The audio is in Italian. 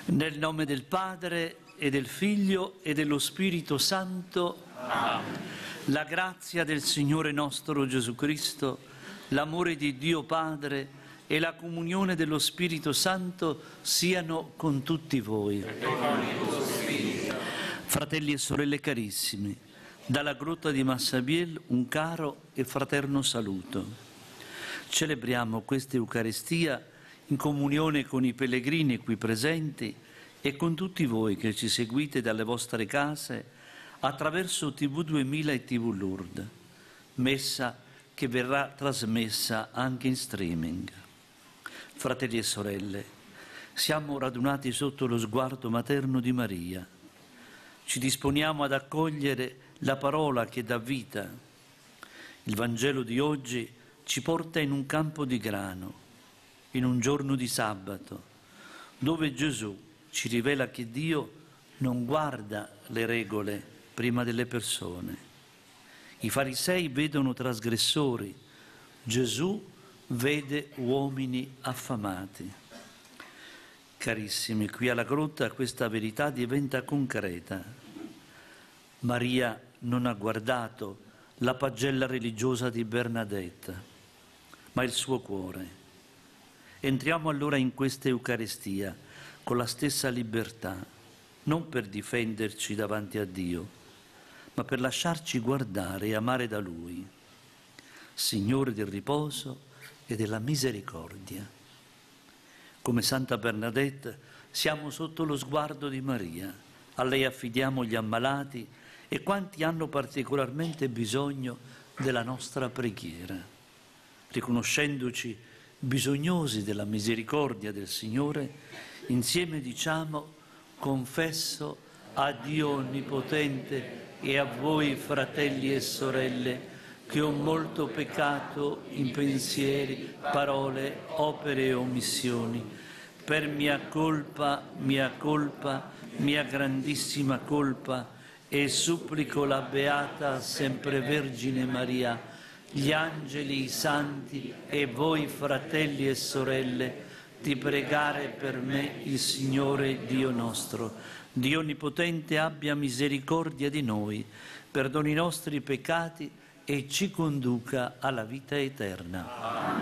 Nel nome del Padre e del Figlio e dello Spirito Santo. Amen. La grazia del Signore nostro Gesù Cristo, l'amore di Dio Padre e la comunione dello Spirito Santo siano con tutti voi. Fratelli e sorelle carissimi, dalla grotta di Massabielle un caro e fraterno saluto. Celebriamo questa Eucaristia in comunione con i pellegrini qui presenti e con tutti voi che ci seguite dalle vostre case attraverso TV 2000 e TV Lourdes, messa che verrà trasmessa anche in streaming. Fratelli e sorelle, siamo radunati sotto lo sguardo materno di Maria. Ci disponiamo ad accogliere la parola che dà vita. Il Vangelo di oggi ci porta in un campo di grano, in un giorno di sabato, dove Gesù ci rivela che Dio non guarda le regole prima delle persone. I farisei vedono trasgressori, Gesù vede uomini affamati. Carissimi, qui alla grotta questa verità diventa concreta. Maria non ha guardato la pagella religiosa di Bernadette, ma il suo cuore. Entriamo allora in questa Eucaristia con la stessa libertà, non per difenderci davanti a Dio, ma per lasciarci guardare e amare da Lui, Signore del riposo e della misericordia. Come Santa Bernadette siamo sotto lo sguardo di Maria, a lei affidiamo gli ammalati e quanti hanno particolarmente bisogno della nostra preghiera, riconoscendoci bisognosi della misericordia del Signore, insieme diciamo: confesso a Dio Onnipotente e a voi fratelli e sorelle che ho molto peccato in pensieri, parole, opere e omissioni, per mia colpa, mia grandissima colpa, e supplico la Beata Sempre Vergine Maria, gli angeli, i santi e voi fratelli e sorelle, di pregare per me il Signore Dio nostro. Dio Onnipotente abbia misericordia di noi, perdoni i nostri peccati e ci conduca alla vita eterna. Amen.